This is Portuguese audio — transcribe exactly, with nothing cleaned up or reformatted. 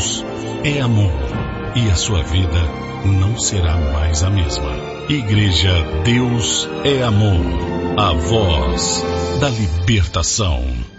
Deus é amor e a sua vida não será mais a mesma. Igreja Deus é Amor, a voz da libertação.